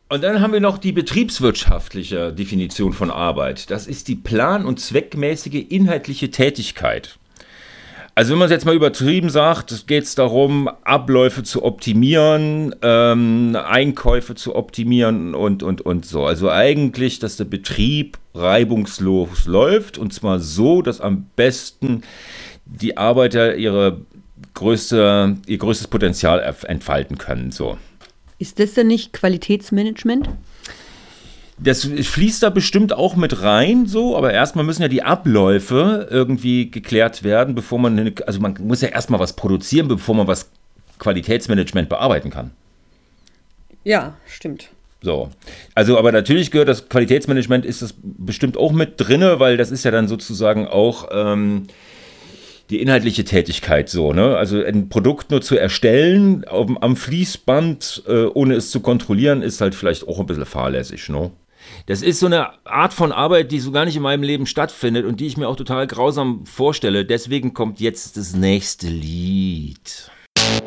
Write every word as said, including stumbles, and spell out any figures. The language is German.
Und dann haben wir noch die betriebswirtschaftliche Definition von Arbeit. Das ist die plan- und zweckmäßige inhaltliche Tätigkeit. Also wenn man es jetzt mal übertrieben sagt, geht es darum, Abläufe zu optimieren, ähm, Einkäufe zu optimieren und, und, und so. Also eigentlich, dass der Betrieb reibungslos läuft und zwar so, dass am besten die Arbeiter ihre größte, ihr größtes Potenzial entfalten können. So. Ist das denn nicht Qualitätsmanagement? Das fließt da bestimmt auch mit rein, so, aber erstmal müssen ja die Abläufe irgendwie geklärt werden, bevor man, also man muss ja erstmal was produzieren, bevor man was Qualitätsmanagement bearbeiten kann. Ja, stimmt. So, also aber natürlich gehört das Qualitätsmanagement, ist das bestimmt auch mit drinne, weil das ist ja dann sozusagen auch ähm, die inhaltliche Tätigkeit so, ne? Also ein Produkt nur zu erstellen auf, am Fließband, äh, ohne es zu kontrollieren, ist halt vielleicht auch ein bisschen fahrlässig, ne? Das ist so eine Art von Arbeit, die so gar nicht in meinem Leben stattfindet und die ich mir auch total grausam vorstelle. Deswegen kommt jetzt das nächste Lied.